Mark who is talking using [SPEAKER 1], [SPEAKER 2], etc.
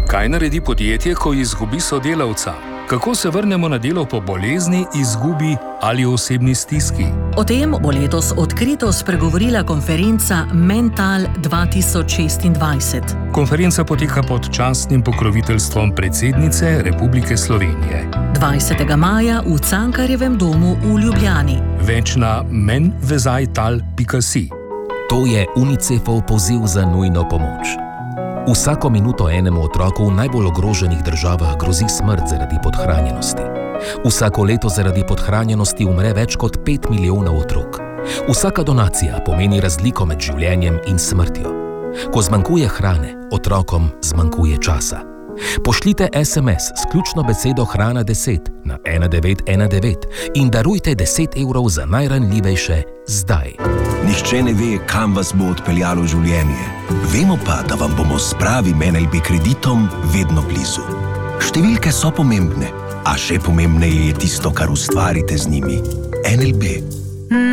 [SPEAKER 1] Kaj naredi podjetje, ko izgubi sodelavca? Kako se vrnemo na delo po bolezni, izgubi ali osebni stiski?
[SPEAKER 2] O tem bo letos odkrito spregovorila konferenca Mental 2026.
[SPEAKER 1] Konferenca poteka pod častnim pokroviteljstvom predsednice Republike Slovenije.
[SPEAKER 2] 20. maja v Cankarjevem domu v Ljubljani.
[SPEAKER 1] Več na menvezajtal.si.
[SPEAKER 3] To je UNICEF-ov poziv za nujno pomoč. Vsako minuto enemu otroku v najbolj ogroženih državah grozi smrt zaradi podhranjenosti. Vsako leto zaradi podhranjenosti umre več kot 5 milijonov otrok. Vsaka donacija pomeni razliko med življenjem in smrtjo. Ko zmanjkuje hrane, otrokom zmanjkuje časa. Pošljite SMS s ključno besedo hrana 10 na 1919 in darujte 10 evrov za najranljivejše zdaj.
[SPEAKER 4] Nihče ne ve, kam vas bo odpeljalo življenje. Vemo pa, da vam bomo s pravim NLB kreditom vedno blizu. Številke so pomembne, a še pomembneje je tisto, kar ustvarite z njimi. NLB.